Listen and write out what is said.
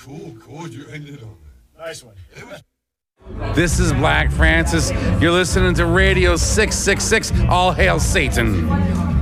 Cool. You ended on it. Nice one. This is Black Francis. You're listening to Radio 666. All hail Satan.